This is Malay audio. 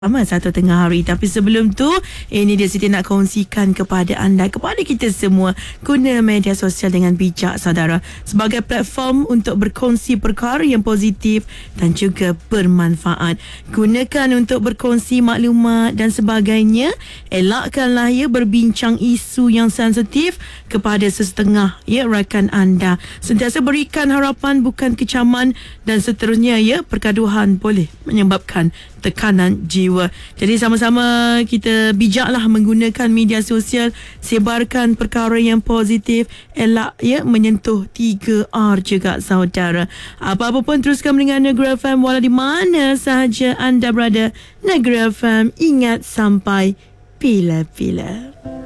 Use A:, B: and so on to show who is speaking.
A: Satu tengah hari. Tapi sebelum tu, ini dia Siti nak kongsikan kepada anda, kepada kita semua, guna media sosial dengan bijak, saudara, sebagai platform untuk berkongsi perkara yang positif dan juga bermanfaat. Gunakan untuk berkongsi maklumat dan sebagainya. Elakkanlah berbincang isu yang sensitif kepada sesetengah rakan anda. Sentiasa berikan harapan, bukan kecaman, dan seterusnya. Pergaduhan boleh menyebabkan tekanan jiwa. Jadi sama-sama kita bijaklah menggunakan media sosial, sebarkan perkara yang positif, elak menyentuh 3R juga, saudara. Apa-apa pun teruskan mendengar Negeri FM walau di mana sahaja anda berada. Negeri FM, ingat sampai bila-bila.